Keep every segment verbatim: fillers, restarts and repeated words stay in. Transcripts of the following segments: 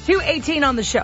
two eighteen on the show.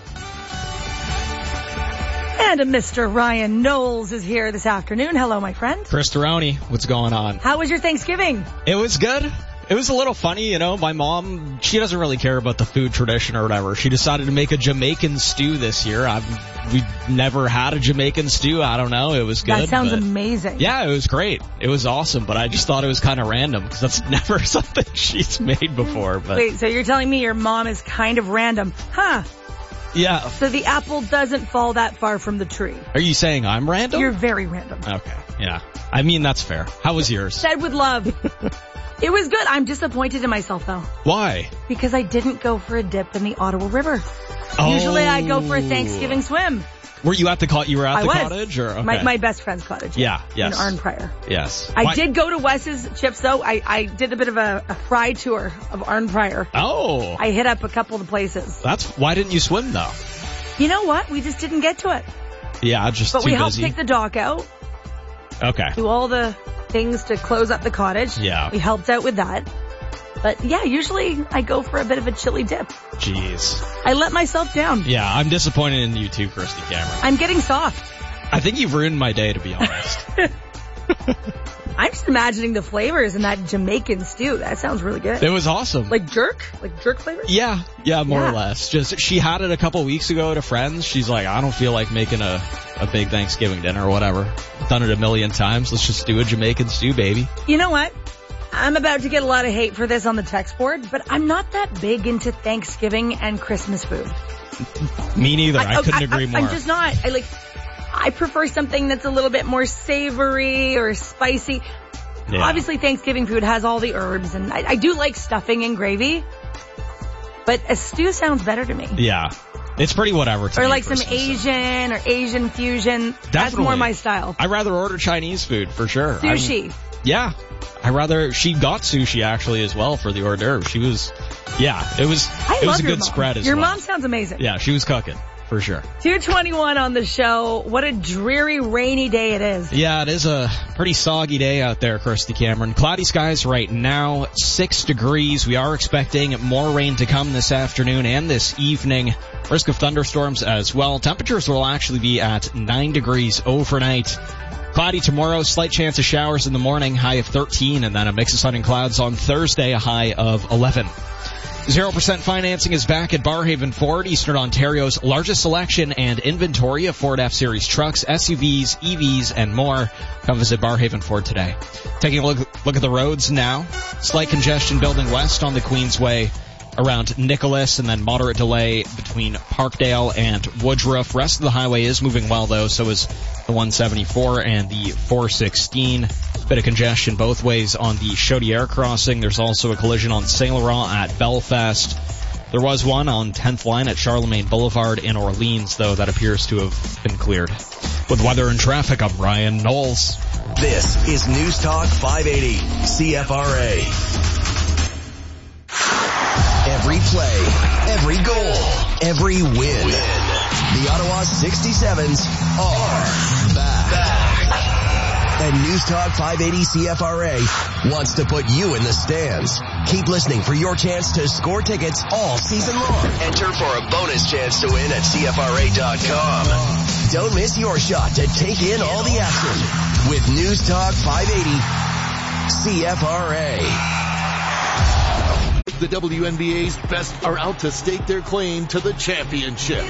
And a Mister Ryan Knowles is here this afternoon. Hello, my friend. Chris Taroni, what's going on? How was your Thanksgiving? It was good. It was a little funny, you know. My mom, she doesn't really care about the food tradition or whatever. She decided to make a Jamaican stew this year. I've, we've never had a Jamaican stew. I don't know. It was good. That sounds but, amazing. Yeah, it was great. It was awesome, but I just thought it was kind of random because that's never something she's made before. But wait, so you're telling me your mom is kind of random? Huh. Yeah. So the apple doesn't fall that far from the tree. Are you saying I'm random? You're very random. Okay, yeah. I mean, that's fair. How was yours? Said with love. It was good. I'm disappointed in myself, though. Why? Because I didn't go for a dip in the Ottawa River. Oh. Usually I go for a Thanksgiving swim. Were you at the co- you were at I the was. cottage or okay. my my best friend's cottage? Yeah, yes. In Arnprior. Yes. I Why? did go to Wes's Chips though. I I did a bit of a, a fry tour of Arnprior. Oh. I hit up a couple of the places. That's why didn't you swim though? You know what? We just didn't get to it. Yeah, just but too we helped busy. take the dock out. Okay. Do all the things to close up the cottage. Yeah. We helped out with that. But yeah, usually I go for a bit of a chili dip. Jeez. I let myself down. Yeah, I'm disappointed in you too, Christy Cameron. I'm getting soft. I think you've ruined my day, to be honest. I'm just imagining the flavors in that Jamaican stew. That sounds really good. It was awesome. Like jerk? Like jerk flavors? Yeah, yeah, more yeah. or less. Just she had it a couple weeks ago at a friend's. She's like, I don't feel like making a, a big Thanksgiving dinner or whatever. Done it a million times. Let's just do a Jamaican stew, baby. You know what? I'm about to get a lot of hate for this on the text board, but I'm not that big into Thanksgiving and Christmas food. Me neither. I, I couldn't I, agree I, more. I'm just not. I like. I prefer something that's a little bit more savory or spicy. Yeah. Obviously, Thanksgiving food has all the herbs, and I, I do like stuffing and gravy. But a stew sounds better to me. Yeah. It's pretty whatever to Or me, like some Christmas. Asian or Asian fusion. Definitely. That's more my style. I'd rather order Chinese food, for sure. Sushi. I'm, yeah. I rather, she got sushi actually as well for the hors d'oeuvres. She was, yeah, it was, I it love was a your good mom. spread as your well. Your mom sounds amazing. Yeah, she was cooking, for sure. two twenty-one on the show. What a dreary, rainy day it is. Yeah, it is a pretty soggy day out there, Christy Cameron. Cloudy skies right now, six degrees. We are expecting more rain to come this afternoon and this evening. Risk of thunderstorms as well. Temperatures will actually be at nine degrees overnight. Cloudy tomorrow, slight chance of showers in the morning, high of thirteen, and then a mix of sun and clouds on Thursday, a high of eleven. zero percent financing is back at Barhaven Ford, Eastern Ontario's largest selection and inventory of Ford F-Series trucks, S U Vs, E Vs, and more. Come visit Barhaven Ford today. Taking a look, look at the roads now. Slight congestion building west on the Queensway around Nicholas, and then moderate delay between Parkdale and Woodruff. Rest of the highway is moving well, though, so is the one seventy-four and the four sixteen. Bit of congestion both ways on the Chaudière crossing. There's also a collision on Saint Laurent at Belfast. There was one on tenth line at Charlemagne Boulevard in Orleans, though that appears to have been cleared. With weather and traffic, I'm Ryan Knowles. This is News Talk five eighty C F R A. Every play, every goal, every win. The Ottawa sixty-sevens are back. back. And News Talk five eighty C F R A wants to put you in the stands. Keep listening for your chance to score tickets all season long. Enter for a bonus chance to win at C F R A dot com. Don't miss your shot to take in all the action with News Talk five eighty C F R A. The W N B A's best are out to stake their claim to the championship.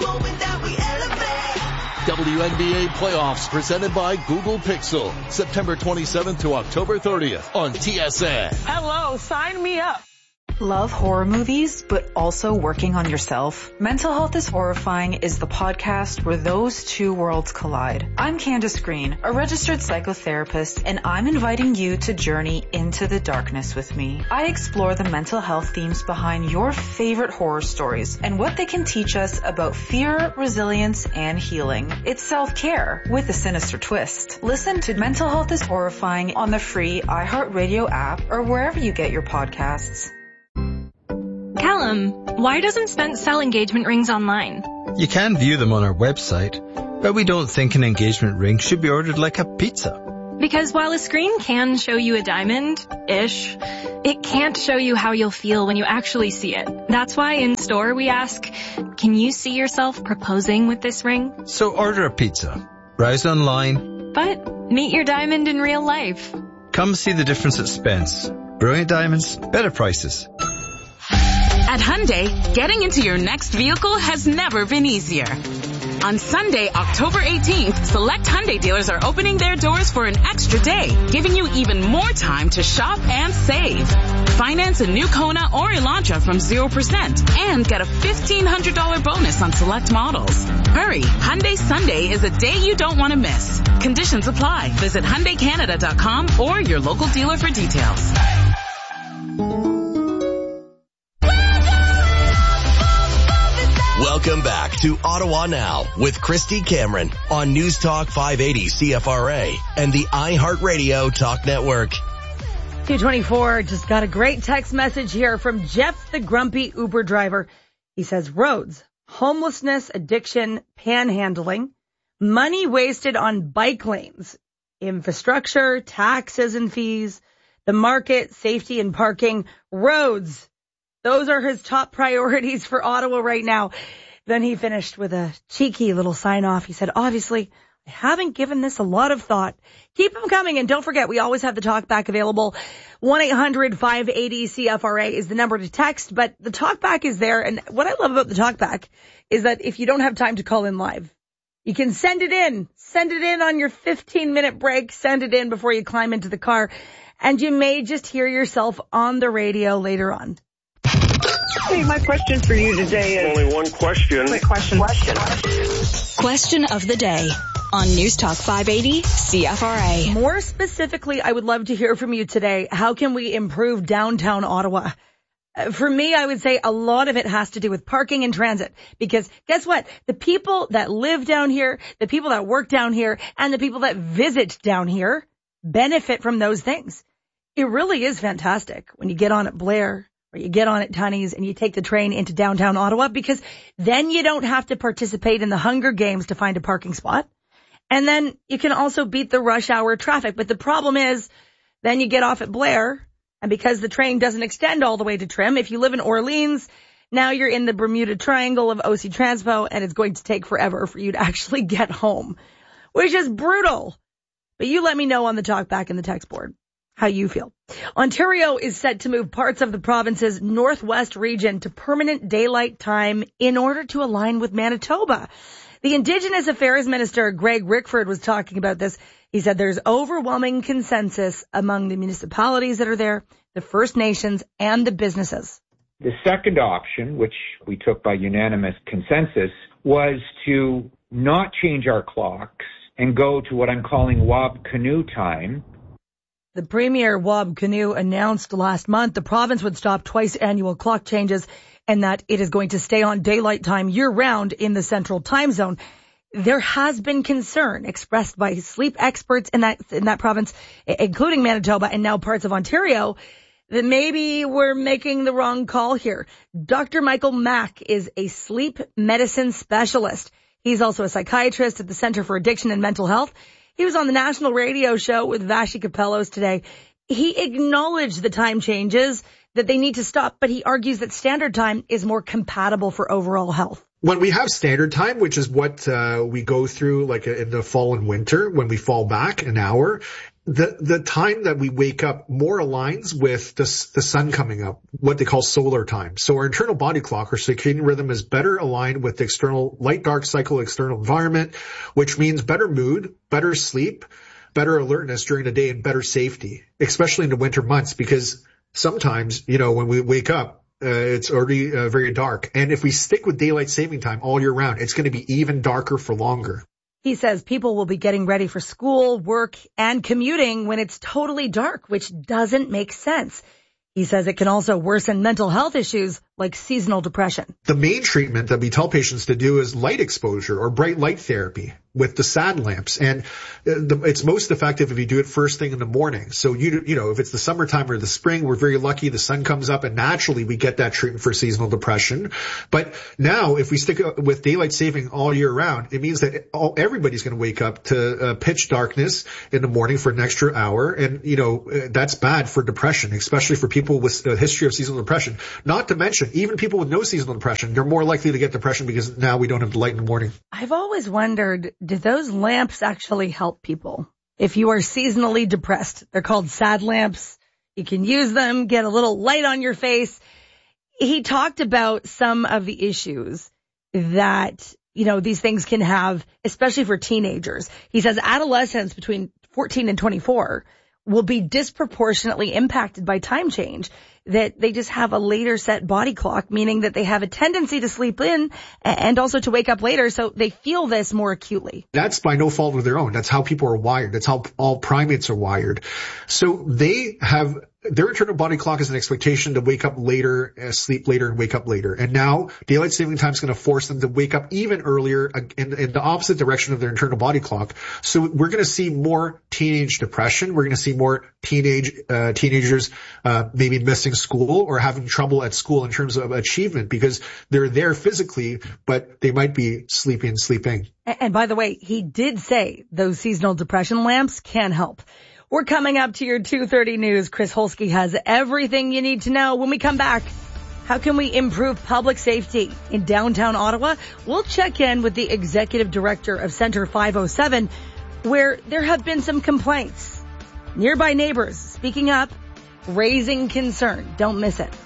W N B A playoffs presented by Google Pixel. September twenty-seventh to October thirtieth on T S N. Hello, sign me up. Love horror movies, but also working on yourself? Mental Health is Horrifying is the podcast where those two worlds collide. I'm Candace Green, a registered psychotherapist, and I'm inviting you to journey into the darkness with me. I explore the mental health themes behind your favorite horror stories and what they can teach us about fear, resilience, and healing. It's self-care with a sinister twist. Listen to Mental Health is Horrifying on the free iHeartRadio app or wherever you get your podcasts. Callum, why doesn't Spence sell engagement rings online? You can view them on our website, but we don't think an engagement ring should be ordered like a pizza. Because while a screen can show you a diamond-ish, it can't show you how you'll feel when you actually see it. That's why in store we ask, can you see yourself proposing with this ring? So order a pizza, browse online, but meet your diamond in real life. Come see the difference at Spence. Brilliant diamonds, better prices. At Hyundai, getting into your next vehicle has never been easier. On Sunday, October eighteenth, select Hyundai dealers are opening their doors for an extra day, giving you even more time to shop and save. Finance a new Kona or Elantra from zero percent and get a fifteen hundred dollars bonus on select models. Hurry, Hyundai Sunday is a day you don't want to miss. Conditions apply. Visit Hyundai Canada dot com or your local dealer for details. Welcome back to Ottawa Now with Christy Cameron on News Talk five eighty C F R A and the iHeartRadio Talk Network. two twenty-four just got a great text message here from Jeff, the grumpy Uber driver. He says roads, homelessness, addiction, panhandling, money wasted on bike lanes, infrastructure, taxes and fees, the market, safety and parking, roads. Those are his top priorities for Ottawa right now. Then he finished with a cheeky little sign off. He said, obviously, I haven't given this a lot of thought. Keep them coming. And don't forget, we always have the talk back available. one eight hundred five eighty C F R A is the number to text, but the talk back is there. And what I love about the talk back is that if you don't have time to call in live, you can send it in, send it in on your fifteen minute break, send it in before you climb into the car. And you may just hear yourself on the radio later on. Hey, my question for you today is... Only one question. Quick question. Question. Question of the day on News Talk five eighty C F R A. More specifically, I would love to hear from you today. How can we improve downtown Ottawa? Uh, for me, I would say a lot of it has to do with parking and transit. Because guess what? The people that live down here, the people that work down here, and the people that visit down here benefit from those things. It really is fantastic when you get on at Blair, or you get on at Tunney's and you take the train into downtown Ottawa, because then you don't have to participate in the Hunger Games to find a parking spot. And then you can also beat the rush hour traffic. But the problem is then you get off at Blair, and because the train doesn't extend all the way to Trim, if you live in Orleans, now you're in the Bermuda Triangle of O C Transpo, and it's going to take forever for you to actually get home, which is brutal. But you let me know on the talk back in the text board how you feel. Ontario is set to move parts of the province's northwest region to permanent daylight time in order to align with Manitoba. The Indigenous Affairs Minister, Greg Rickford, was talking about this. He said there's overwhelming consensus among the municipalities that are there, the First Nations, and the businesses. The second option, which we took by unanimous consensus, was to not change our clocks and go to what I'm calling Wab Canoe time. The Premier, Wab Canoe, announced last month the province would stop twice annual clock changes and that it is going to stay on daylight time year-round in the central time zone. There has been concern expressed by sleep experts in that in that province, including Manitoba and now parts of Ontario, that maybe we're making the wrong call here. Doctor Michael Mack is a sleep medicine specialist. He's also a psychiatrist at the Centre for Addiction and Mental Health. He was on the national radio show with Vashi Capellos today. He acknowledged the time changes, that they need to stop, but he argues that standard time is more compatible for overall health. When we have standard time, which is what uh, we go through like in the fall and winter, when we fall back an hour, the the time that we wake up more aligns with the, the sun coming up, what they call solar time. So our internal body clock, or circadian rhythm, is better aligned with the external light-dark cycle external environment, which means better mood, better sleep, better alertness during the day, and better safety, especially in the winter months, because sometimes, you know, when we wake up, uh, it's already uh, very dark. And if we stick with daylight saving time all year round, it's going to be even darker for longer. He says people will be getting ready for school, work, and commuting when it's totally dark, which doesn't make sense. He says it can also worsen mental health issues like seasonal depression. The main treatment that we tell patients to do is light exposure or bright light therapy with the S A D lamps. And it's most effective if you do it first thing in the morning. So, you you know, if it's the summertime or the spring, we're very lucky. The sun comes up and naturally we get that treatment for seasonal depression. But now if we stick with daylight saving all year round, it means that all, everybody's going to wake up to uh, pitch darkness in the morning for an extra hour. And, you know, that's bad for depression, especially for people with a history of seasonal depression. Not to mention, even people with no seasonal depression, they're more likely to get depression because now we don't have the light in the morning. I've always wondered, do those lamps actually help people? If you are seasonally depressed, they're called S A D lamps. You can use them, get a little light on your face. He talked about some of the issues that, you know, these things can have, especially for teenagers. He says adolescents between fourteen and twenty-four will be disproportionately impacted by time change, that they just have a later set body clock, meaning that they have a tendency to sleep in and also to wake up later, so they feel this more acutely. That's by no fault of their own. That's how people are wired. That's how all primates are wired. So they have their internal body clock is an expectation to wake up later, uh, sleep later, and wake up later. And now daylight saving time is going to force them to wake up even earlier in, in the opposite direction of their internal body clock. So we're going to see more teenage depression. We're going to see more teenage uh, teenagers uh, maybe missing school or having trouble at school in terms of achievement because they're there physically, but they might be sleeping and sleeping. And, and by the way, he did say those seasonal depression lamps can help. We're coming up to your two thirty news. Chris Holsky has everything you need to know. When we come back, how can we improve public safety in downtown Ottawa? We'll check in with the executive director of Center five oh seven, where there have been some complaints. Nearby neighbors speaking up, raising concern. Don't miss it.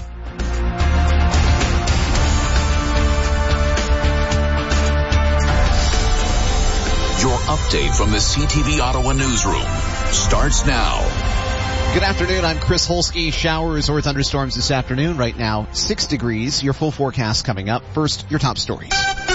Your update from the C T V Ottawa newsroom starts now. Good afternoon. I'm Chris Holsky. Showers or thunderstorms this afternoon. Right now, six degrees. Your full forecast coming up. First, your top stories.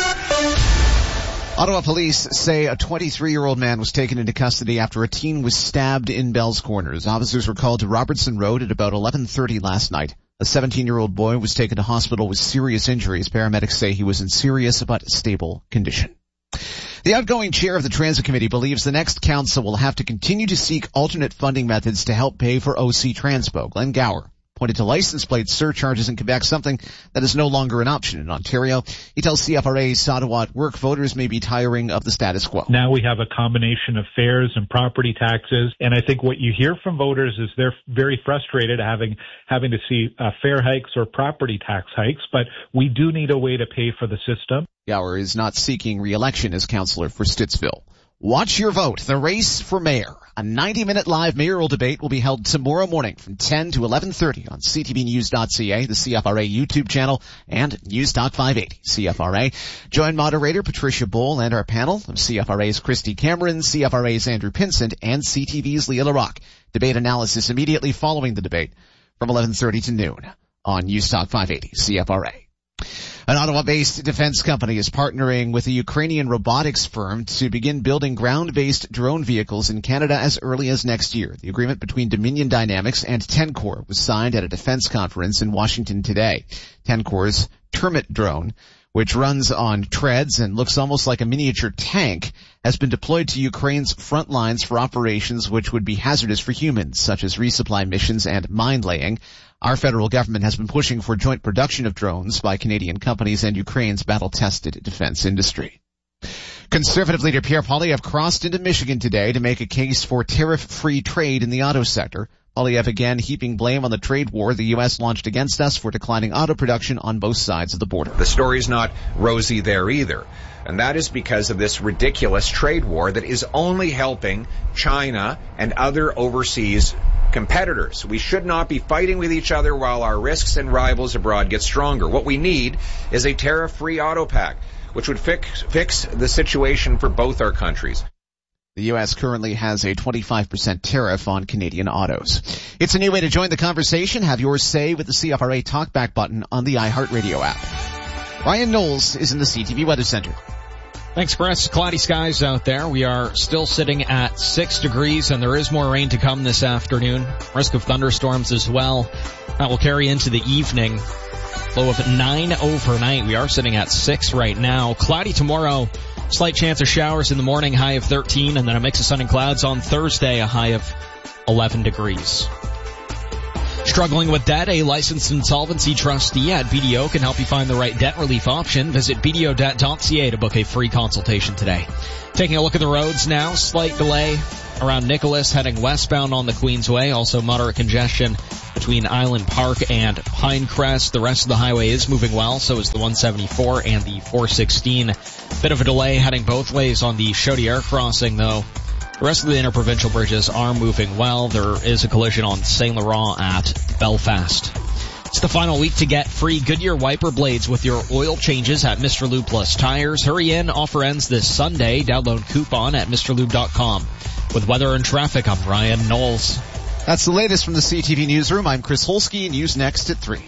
Ottawa police say a twenty-three-year-old man was taken into custody after a teen was stabbed in Bell's Corners. Officers were called to Robertson Road at about eleven thirty last night. A seventeen-year-old boy was taken to hospital with serious injuries. Paramedics say he was in serious but stable condition. The outgoing chair of the Transit Committee believes the next council will have to continue to seek alternate funding methods to help pay for O C Transpo. Glenn Gower pointed to license plate surcharges in Quebec, something that is no longer an option in Ontario. He tells C F R A's Ottawa at Work voters may be tiring of the status quo. Now we have a combination of fares and property taxes, and I think what you hear from voters is they're very frustrated having having to see uh, fare hikes or property tax hikes, but we do need a way to pay for the system. Gower is not seeking re-election as councillor for Stittsville. Watch your vote. The race for mayor. A ninety-minute live mayoral debate will be held tomorrow morning from ten to eleven thirty on c t v news dot c a, the C F R A YouTube channel, and News Talk five eighty C F R A. Join moderator Patricia Bowl and our panel of C F R A's Christy Cameron, C F R A's Andrew Pinsent, and C T V's Leah LaRocque. Debate analysis immediately following the debate from eleven thirty to noon on News Talk five eighty C F R A. An Ottawa-based defense company is partnering with a Ukrainian robotics firm to begin building ground-based drone vehicles in Canada as early as next year. The agreement between Dominion Dynamics and Tencor was signed at a defense conference in Washington today. Tencor's Termit drone, which runs on treads and looks almost like a miniature tank, has been deployed to Ukraine's front lines for operations which would be hazardous for humans, such as resupply missions and mine laying. Our federal government has been pushing for joint production of drones by Canadian companies and Ukraine's battle-tested defense industry. Conservative leader Pierre Poilievre crossed into Michigan today to make a case for tariff-free trade in the auto sector. Poilievre again heaping blame on the trade war the U S launched against us for declining auto production on both sides of the border. The story's not rosy there either. And that is because of this ridiculous trade war that is only helping China and other overseas competitors. We should not be fighting with each other while our risks and rivals abroad get stronger. What we need is a tariff-free auto pact, which would fix, fix the situation for both our countries. The U S currently has a twenty-five percent tariff on Canadian autos. It's a new way to join the conversation. Have your say with the C F R A Talkback button on the iHeartRadio app. Ryan Knowles is in the C T V Weather Center. Thanks, Chris. Cloudy skies out there. We are still sitting at six degrees, and there is more rain to come this afternoon. Risk of thunderstorms as well. That will carry into the evening. Low of nine overnight. We are sitting at six right now. Cloudy tomorrow. Slight chance of showers in the morning, high of thirteen, and then a mix of sun and clouds on Thursday, a high of eleven degrees. Struggling with debt? A licensed insolvency trustee at B D O can help you find the right debt relief option. Visit b d o debt dot c a to book a free consultation today. Taking a look at the roads now, slight delay around Nicholas heading westbound on the Queensway. Also moderate congestion between Island Park and Pinecrest. The rest of the highway is moving well, so is the one seventy-four and the four sixteen. Bit of a delay heading both ways on the Chaudière crossing, though. The rest of the interprovincial bridges are moving well. There is a collision on Saint Laurent at Belfast. It's the final week to get free Goodyear wiper blades with your oil changes at Mister Lube Plus Tires. Hurry in. Offer ends this Sunday. Download coupon at Mr Lube dot com. With weather and traffic, I'm Ryan Knowles. That's the latest from the C T V Newsroom. I'm Chris Holsky. News next at three.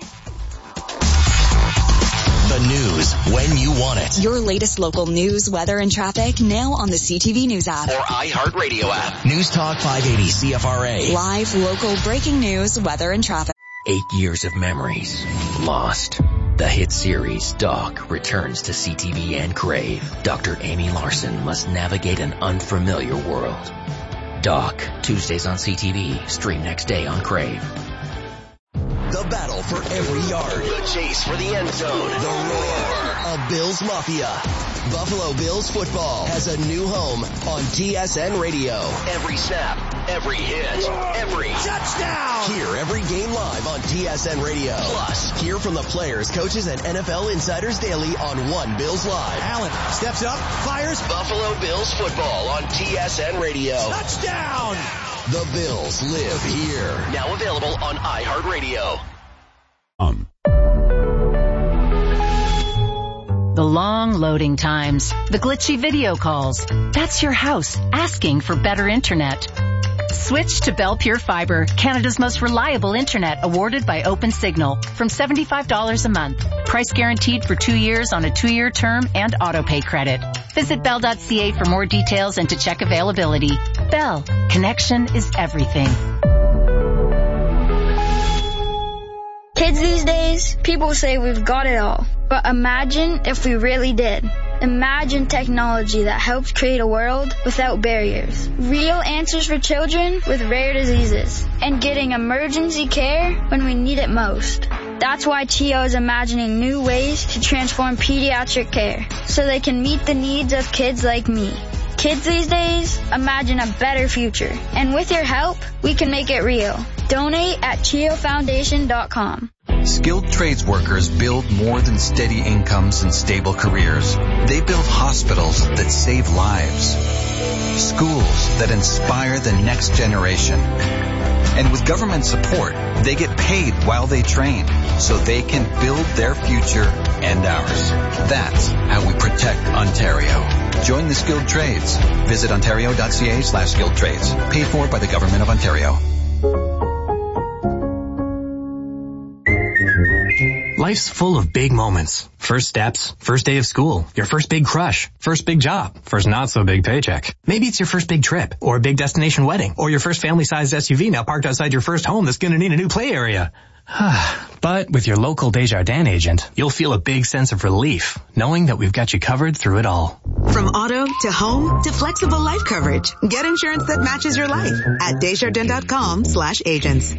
The news when you want it. Your latest local news, weather, and traffic now on the C T V News app. Or iHeartRadio app. News Talk five eighty C F R A. Live, local, breaking news, weather, and traffic. Eight years of memories lost. The hit series Doc returns to C T V and Crave. Doctor Amy Larson must navigate an unfamiliar world. Doc, Tuesdays on C T V, stream next day on Crave. The battle for every yard. The chase for the end zone. The roar of Bills Mafia. Buffalo Bills football has a new home on T S N Radio. Every snap, every hit, every touchdown. Hear every game live on T S N Radio. Plus, hear from the players, coaches, and N F L insiders daily on One Bills Live. Allen steps up, fires. Buffalo Bills football on T S N Radio. Touchdown. The Bills live here. Now available on iHeartRadio. Um. The long loading times, the glitchy video calls. That's your house asking for better internet. Switch to Bell Pure Fiber, Canada's most reliable internet, awarded by OpenSignal, from seventy-five dollars a month. Price guaranteed for two years on a two-year term and autopay credit. Visit bell dot c a for more details and to check availability. Bell, connection is everything. Kids these days, people say we've got it all. But imagine if we really did. Imagine technology that helps create a world without barriers. Real answers for children with rare diseases. And getting emergency care when we need it most. That's why T O is imagining new ways to transform pediatric care so they can meet the needs of kids like me. Kids these days, imagine a better future. And with your help, we can make it real. Donate at chio foundation dot com. Skilled trades workers build more than steady incomes and stable careers. They build hospitals that save lives, schools that inspire the next generation. And with government support, they get paid while they train so they can build their future and ours. That's how we protect Ontario. Join the skilled trades. Visit ontario dot c a slash skilled trades. Paid for by the Government of Ontario. Life's full of big moments. First steps, first day of school, your first big crush, first big job, first not so big paycheck. Maybe it's your first big trip, or a big destination wedding, or your first family-sized S U V now parked outside your first home that's gonna need a new play area. But with your local Desjardins agent, you'll feel a big sense of relief, knowing that we've got you covered through it all. From auto to home to flexible life coverage, get insurance that matches your life at Desjardins dot com slash agents.